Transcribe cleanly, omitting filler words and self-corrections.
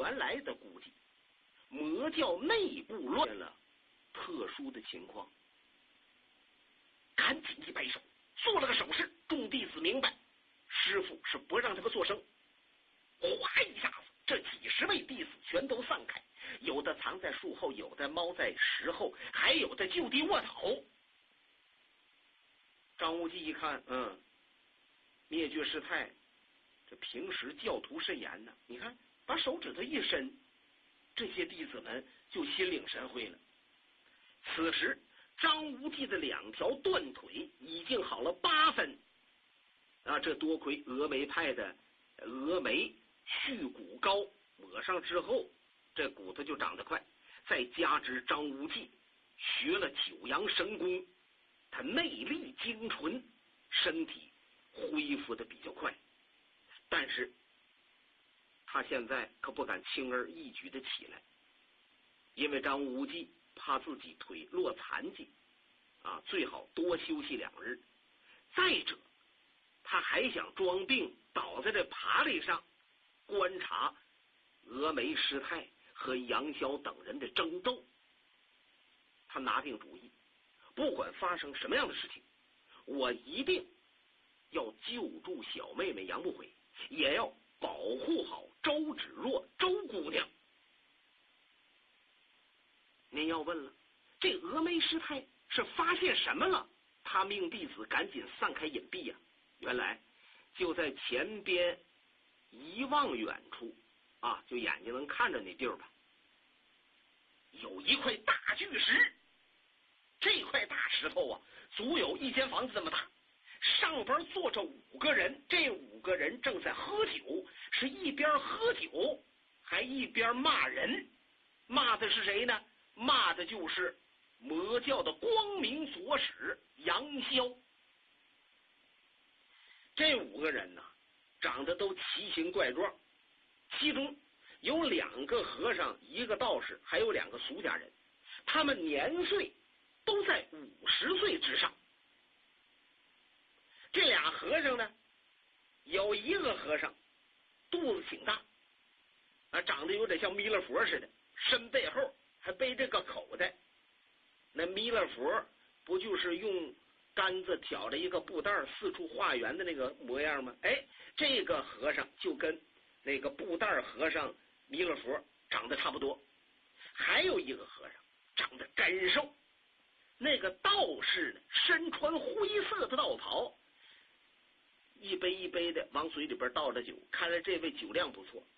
原来的估计，魔教内部乱了特殊的情况。赶紧一摆手，做了个手势，众弟子明白，师傅是不让他们作声。哗一下子，这几十位弟子全都散开，有的藏在树后，有的猫在石后，还有的就地卧倒。张无忌一看，灭绝师太这平时教徒甚严呢，你看把手指头一伸，这些弟子们就心领神会了。此时张无忌的2条断腿已经好了8分啊！这多亏峨眉派的峨眉去骨膏抹上之后，这骨头就长得快。再加之张无忌学了九阳神功，他内力精纯，身体恢复的比较快。但是他现在可不敢轻而易举的起来，因为张无忌怕自己腿落残疾啊，最好多休息2日。再者，他还想装病倒在这爬犁上观察峨眉师太和杨逍等人的争斗。他拿定主意，不管发生什么样的事情，我一定要救助小妹妹杨不悔，也要保护好周芷若周姑娘。您要问了，这峨眉师太是发现什么了？他命弟子赶紧散开隐蔽呀。原来就在前边一望远处啊，就眼睛能看着那地儿吧，有一块大巨石。这块大石头啊，足有一间房子这么大，上边坐着5个人，这5个人正在喝酒，是一边喝酒还一边骂人。骂的是谁呢？骂的就是魔教的光明左使杨逍。这5个人呢，长得都奇形怪状，其中有2个和尚，1个道士，还有2个俗家人，他们年岁都在50岁之上。这俩和尚呢，有一个和尚肚子挺大啊，长得有点像弥勒佛似的，身背后还背着个口袋。那弥勒佛不就是用杆子挑着一个布袋四处画圆的那个模样吗？哎，这个和尚就跟那个布袋和尚弥勒佛长得差不多。还有一个和尚长得干瘦，那个道士呢，身穿灰色的道袍，一杯一杯的往嘴里边倒着酒，看来这位酒量不错。